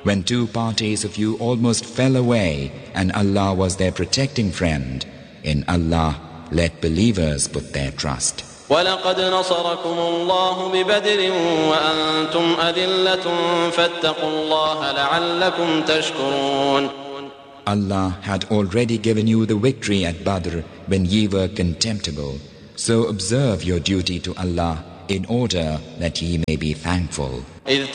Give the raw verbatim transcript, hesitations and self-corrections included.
when two parties of you almost fell away and Allah was their protecting friend. In Allah, let believers put their trust. وَلَقَدْ نَصَرَكُمُ اللَّهُ بِبَدْرٍ وَأَنْتُمْ أَذِلَّةٌ فَاتَّقُوا اللَّهَ لَعَلَّكُمْ تَشْكُرُونَ. Allah had already given you the victory at Badr when ye were contemptible. So observe your duty to Allah in order that ye may be thankful. إِذْ